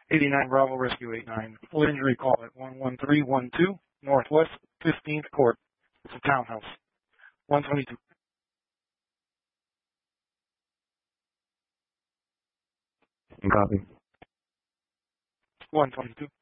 89 Bravo Rescue 89. Full injury call at 11312 Northwest 15th Court. It's a townhouse. 122. 'Copy. 122.